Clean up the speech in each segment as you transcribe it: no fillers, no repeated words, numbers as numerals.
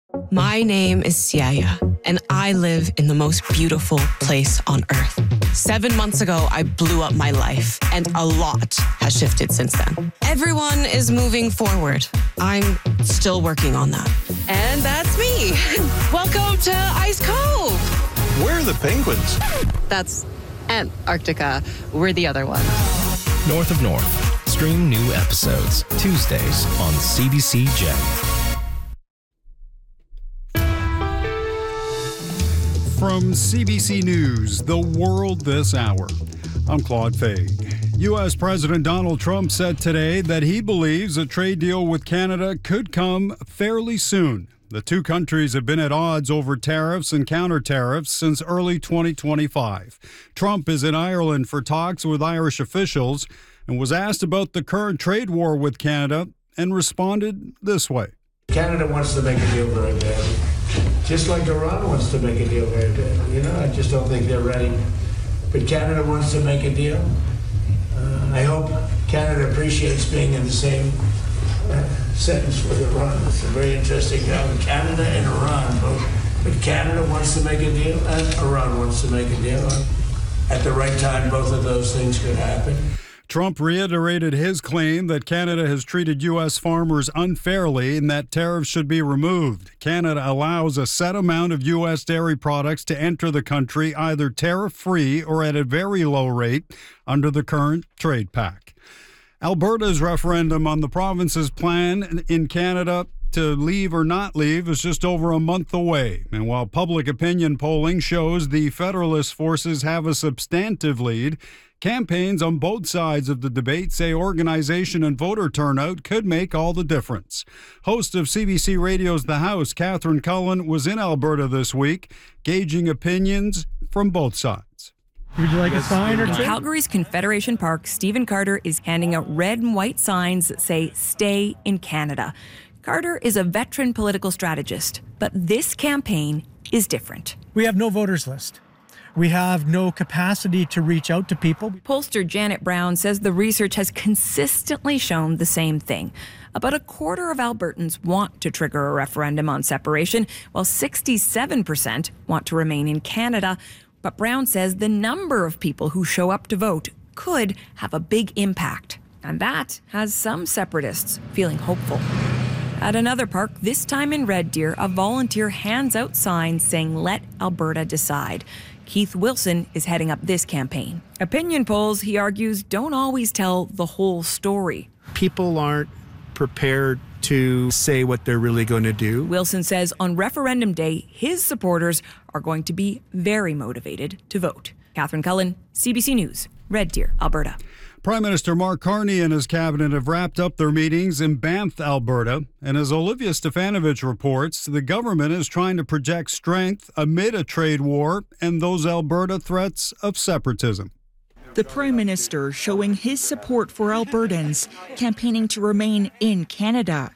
My name is Siaya, and I live in the most beautiful place on earth. 7 months ago, I blew up my life, and a lot has shifted since then. Everyone is moving forward. I'm still working on that. And that's me. Welcome to Ice Cove. Where are the penguins? That's Antarctica. We're the other one. North of North. Stream new episodes Tuesdays on CBC Gem. From CBC News, The World This Hour, I'm Claude Fay. U.S. President Donald Trump said today that he believes a trade deal with Canada could come fairly soon. The two countries have been at odds over tariffs and counter-tariffs since early 2025. Trump is in Ireland for talks with Irish officials and was asked about the current trade war with Canada and responded this way. Canada wants to make a deal very badly. Just like Iran wants to make a deal very badly. You know, I just don't think they're ready. But Canada wants to make a deal. I hope Canada appreciates being in the same sentence with Iran. It's a very interesting Canada and Iran both. But Canada wants to make a deal and Iran wants to make a deal. At the right time, both of those things could happen. Trump reiterated his claim that Canada has treated U.S. farmers unfairly and that tariffs should be removed. Canada allows a set amount of U.S. dairy products to enter the country either tariff-free or at a very low rate under the current trade pact. Alberta's referendum on the province's plan in Canada to leave or not leave is just over a month away. And while public opinion polling shows the Federalist forces have a substantive lead, campaigns on both sides of the debate say organization and voter turnout could make all the difference. Host of CBC Radio's The House, Catherine Cullen, was in Alberta this week, gauging opinions from both sides. Would you like a sign or two? In Calgary's Confederation Park, Stephen Carter is handing out red and white signs that say, "Stay in Canada." Carter is a veteran political strategist, but this campaign is different. We have no voters list. We have no capacity to reach out to people. Pollster Janet Brown says the research has consistently shown the same thing. About a quarter of Albertans want to trigger a referendum on separation, while 67% want to remain in Canada. But Brown says the number of people who show up to vote could have a big impact. And that has some separatists feeling hopeful. At another park, this time in Red Deer, a volunteer hands out signs saying, "Let Alberta decide." Keith Wilson is heading up this campaign. Opinion polls, he argues, don't always tell the whole story. People aren't prepared to say what they're really going to do. Wilson says on referendum day, his supporters are going to be very motivated to vote. Catherine Cullen, CBC News, Red Deer, Alberta. Prime Minister Mark Carney and his cabinet have wrapped up their meetings in Banff, Alberta. And as Olivia Stefanovich reports, the government is trying to project strength amid a trade war and those Alberta threats of separatism. The Prime Minister showing his support for Albertans, campaigning to remain in Canada.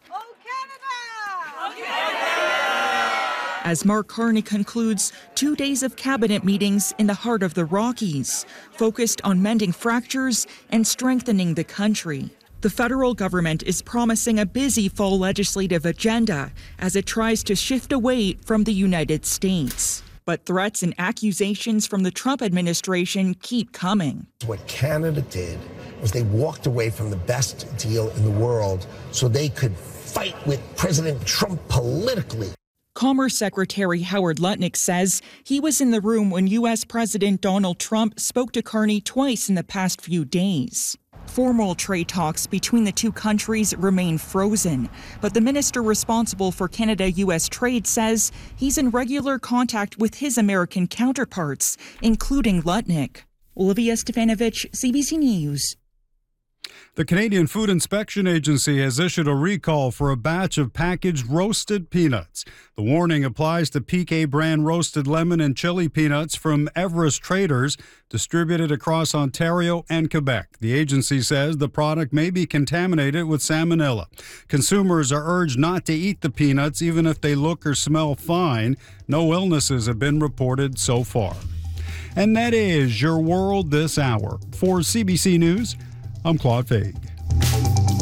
As Mark Carney concludes 2 days of cabinet meetings in the heart of the Rockies, focused on mending fractures and strengthening the country. The federal government is promising a busy fall legislative agenda as it tries to shift away from the United States. But threats and accusations from the Trump administration keep coming. What Canada did was they walked away from the best deal in the world so they could fight with President Trump politically. Commerce Secretary Howard Lutnick says he was in the room when U.S. President Donald Trump spoke to Carney twice in the past few days. Formal trade talks between the two countries remain frozen, but the minister responsible for Canada-U.S. trade says he's in regular contact with his American counterparts, including Lutnick. Olivia Stefanovich, CBC News. The Canadian Food Inspection Agency has issued a recall for a batch of packaged roasted peanuts. The warning applies to PK brand roasted lemon and chili peanuts from Everest Traders, distributed across Ontario and Quebec. The agency says the product may be contaminated with salmonella. Consumers are urged not to eat the peanuts, even if they look or smell fine. No illnesses have been reported so far. And that is your world this hour. For CBC News, I'm Claude Fay.